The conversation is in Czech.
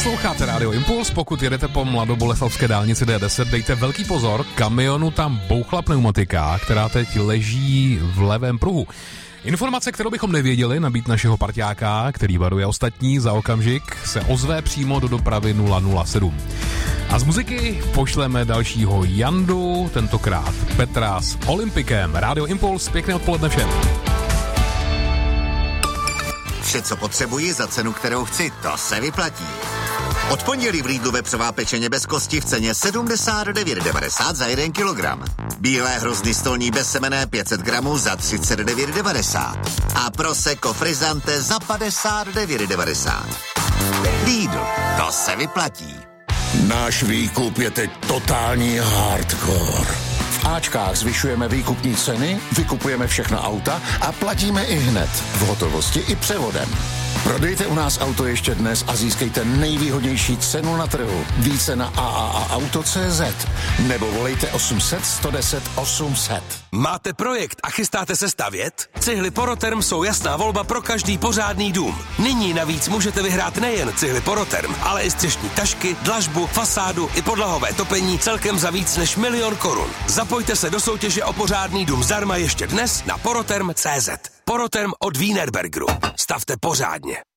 Posloucháte Rádio Impuls, pokud jedete po mladoboleslavské dálnici D10, dejte velký pozor, kamionu tam bouchla pneumatika, která teď leží v levém pruhu. Informace, kterou bychom nevěděli, nabít našeho parťáka, který varuje ostatní, za okamžik se ozve přímo do dopravy 007. A z muziky pošleme dalšího Jandu, tentokrát Petra s Olympikem. Rádio Impuls, pěkné odpoledne všem. Vše, co potřebuji za cenu, kterou chci, to se vyplatí. Od pondělí v Lidlu vepřová pečeně bez kosti v ceně 79,90 za 1 kilogram. Bílé hrozny stolní bezsemenné 500 gramů za 39,90. A prosecco frizzante za 59,90. Lidl, to se vyplatí. Náš výkup je teď totální hardcore. V Ačkách zvyšujeme výkupní ceny, vykupujeme všechna auta a platíme i hned, v hotovosti i převodem. Prodejte u nás auto ještě dnes a získejte nejvýhodnější cenu na trhu. Více na AAAauto.cz nebo volejte 800 110 800. Máte projekt a chystáte se stavět? Cihly Poroterm jsou jasná volba pro každý pořádný dům. Nyní navíc můžete vyhrát nejen cihly Poroterm, ale i střešní tašky, dlažbu, fasádu i podlahové topení celkem za víc než 1 000 000 korun. Zapojte se do soutěže o pořádný dům zdarma ještě dnes na poroterm.cz. Poroterm od Wienerbergeru. Stavte pořádně.